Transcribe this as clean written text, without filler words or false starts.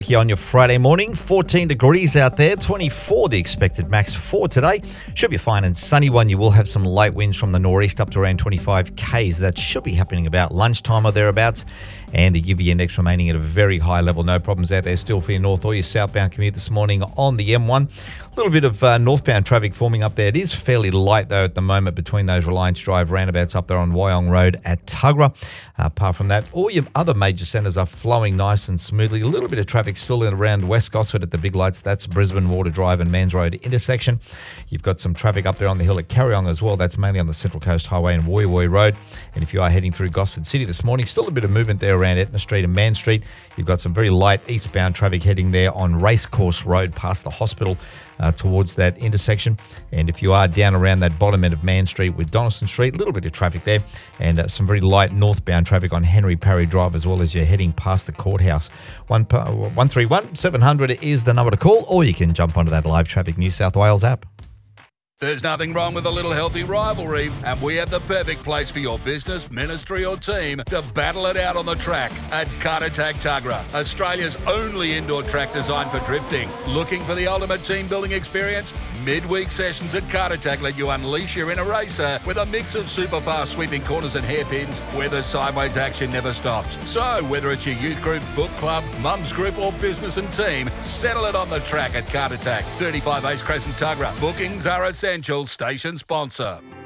here on your Friday morning. 14 degrees out there, 24 the expected max for today. Should be a fine and sunny one. You will have some light winds from the northeast up to around 25 k's. That should be happening about lunchtime or thereabouts. And the UV index remaining at a very high level. No problems out there still for your north or your southbound commute this morning on the M1. A little bit of northbound traffic forming up there. It is fairly light, though, at the moment between those Reliance Drive roundabouts up there on Wyong Road at Tuggerah. Apart from that, all your other major centres are flowing nice and smoothly. A little bit of traffic still in around West Gosford at the big lights. That's Brisbane Water Drive and Mans Road intersection. You've got some traffic up there on the hill at Carryong as well. That's mainly on the Central Coast Highway and Woy Woy Road. And if you are heading through Gosford City this morning, still a bit of movement there around Etna Street and Man Street. You've got some very light eastbound traffic heading there on Racecourse Road past the hospital towards that intersection. And if you are down around that bottom end of Man Street with Donaldson Street, a little bit of traffic there, and some very light northbound traffic on Henry Parry Drive as well as you're heading past the courthouse. 131 700 is the number to call, or you can jump onto that Live Traffic New South Wales app. There's nothing wrong with a little healthy rivalry, and we have the perfect place for your business, ministry or team to battle it out on the track at Kartatak Tuggerah, Australia's only indoor track designed for drifting. Looking for the ultimate team building experience? Midweek sessions at Kartatak let you unleash your inner racer with a mix of super fast sweeping corners and hairpins where the sideways action never stops. So whether it's your youth group, book club, mum's group or business and team, settle it on the track at Kartatak, 35 Ace Crescent Tuggerah. Bookings are essential. Station sponsor.